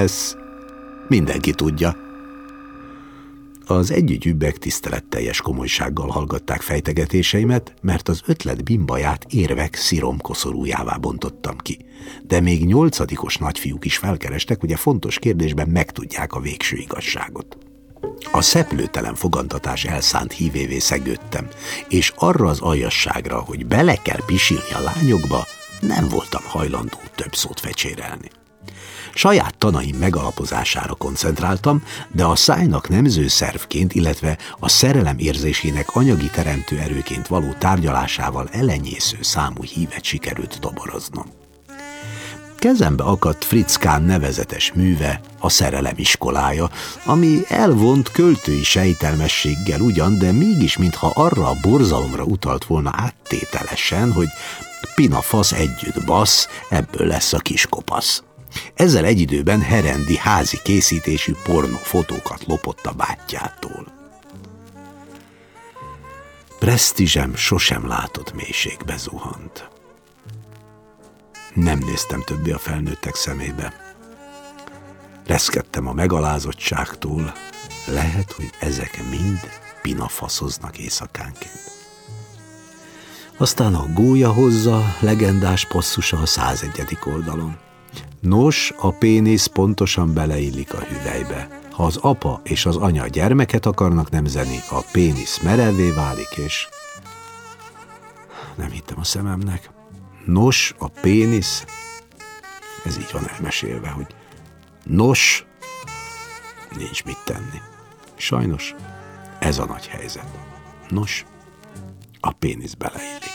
Ez mindenki tudja. Az együgyűbbek tiszteletteljes komolysággal hallgatták fejtegetéseimet, mert az ötlet bimbaját érvek sziromkoszorújává bontottam ki. De még 8-os nagyfiúk is felkerestek, hogy a fontos kérdésben megtudják a végső igazságot. A szeplőtelen fogantatás elszánt hívévé szegődtem, és arra az aljasságra, hogy bele kell pisilni a lányokba, nem voltam hajlandó több szót fecsérelni. Saját tanaim megalapozására koncentráltam, de a szájnak nemző szervként, illetve a szerelem érzésének anyagi teremtő erőként való tárgyalásával elenyésző számú hívet sikerült toboroznom. Kezembe akadt Fritz Kahn nevezetes műve, a Szerelem iskolája, ami elvont költői sejtelmességgel ugyan, de mégis mintha arra a borzalomra utalt volna áttételesen, hogy pina fasz együtt bassz, ebből lesz a kiskopasz. Ezzel egy időben Herendi házi készítésű pornófotókat lopott a bátyjától. Presztízsem sosem látott mélységbe zuhant. Nem néztem többé a felnőttek szemébe. Reszkedtem a megalázottságtól, lehet, hogy ezek mind pinafaszoznak éjszakánként. Aztán a gólya hozza legendás passzusa a 101. oldalon. Nos, a pénisz pontosan beleillik a hüvelybe. Ha az apa és az anya gyermeket akarnak nemzeni, a pénisz merevvé válik, és... Nem hittem a szememnek. Nos, a pénisz... Ez így van elmesélve, hogy nos, nincs mit tenni. Sajnos ez a nagy helyzet. Nos, a pénisz beleillik.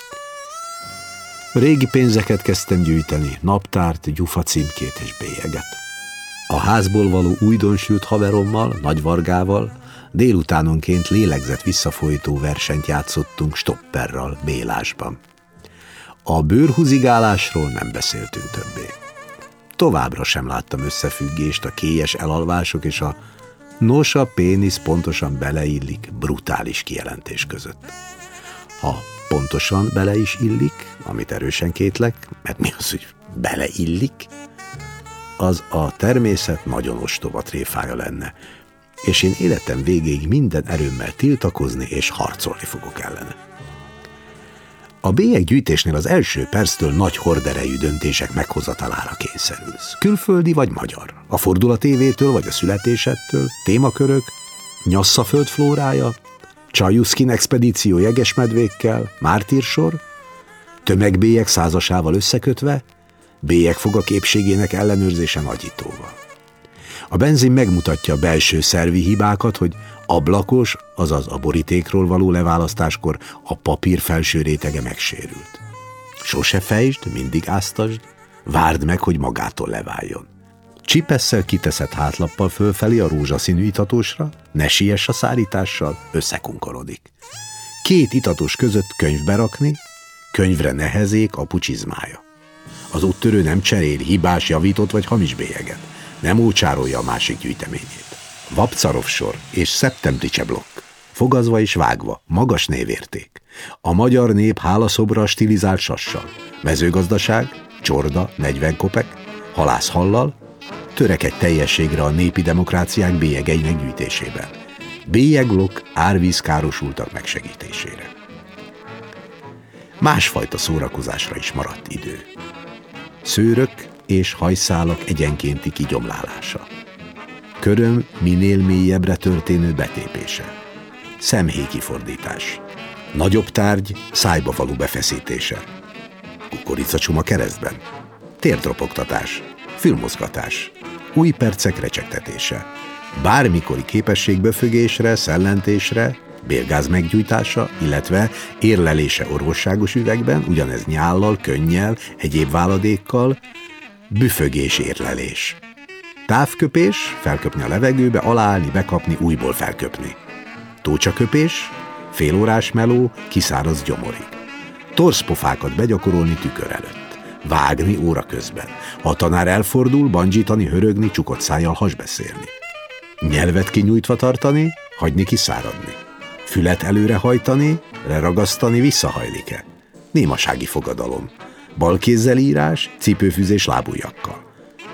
Régi pénzeket kezdtem gyűjteni, naptárt, gyufacímkét és bélyeget. A házból való újdonsült haverommal, Nagyvargával délutánonként lélegzett visszafolytó versenyt játszottunk stopperral Bélásban. A bőrhuzigálásról nem beszéltünk többé. Továbbra sem láttam összefüggést a kélyes elalvások és a nos, a pénisz pontosan beleillik brutális kijelentés között. Ha pontosan bele is illik, amit erősen kétlek, mert mi az, hogy beleillik, az a természet nagyon ostoba tréfája lenne, és én életem végéig minden erőmmel tiltakozni és harcolni fogok ellene. A bélyeggyűjtésnél az első perctől nagy horderejű döntések meghozatalára kényszerülsz. Külföldi vagy magyar, a Fordula TV-től vagy a születésettől, témakörök, Nyasszaföld flórája, Csajuszkin expedíció jegesmedvékkel, mártírsor, tömegbélyeg százasával összekötve, bélyegfoga képségének ellenőrzése nagyítóval. A benzin megmutatja a belső szervi hibákat, hogy ablakos, azaz a borítékról való leválasztáskor a papír felső rétege megsérült. Sose fejtsd, mindig áztasd, várd meg, hogy magától leváljon. Csipesszel kiteszed hátlappal fölfelé a rózsaszínű itatósra, ne siess a szárítással, összekunkorodik. 2 itatos között könyvbe rakni, könyvre nehezék a pucsizmája. Az úttörő nem cserél hibás, javított vagy hamis bélyeget, nem ócsárolja a másik gyűjteményét. Vapcarov sor és szeptembri cseblokk, fogazva és vágva, magas névérték. A magyar nép hálaszobra stilizált sassal, mezőgazdaság, csorda, 40 kopek, halász hallal, törekedj teljességre a népi demokráciák bélyegeinek gyűjtésében. Bélyeglok árvíz károsultak megsegítésére. Másfajta szórakozásra is maradt idő. Szőrök és hajszálak egyenkénti kigyomlálása. Köröm minél mélyebbre történő betépése. Szemhéj kifordítás. Nagyobb tárgy szájba való befeszítése. Kukoricacsoma keresztben. Térdropogtatás. Fülmozgatás. Új percek recsegtetése. Bármikori képességbefögésre, szellentésre, bélgáz meggyújtása, illetve érlelése orvosságos üvegben, ugyanez nyállal, könnyel, egyéb váladékkal, büfögés érlelés. Távköpés, felköpni a levegőbe, aláállni, bekapni, újból felköpni. Tócsaköpés, félórás meló, kiszáraz gyomorig. Torszpofákat begyakorolni tükör előtt. Vágni óra közben. Ha a tanár elfordul, bandzsítani, hörögni, csukott szájjal hasbeszélni. Nyelvet kinyújtva tartani, hagyni kiszáradni. Fület előrehajtani, leragasztani, visszahajlik-e. Némasági fogadalom. Balkézzel írás, cipőfűzés lábujjakkal.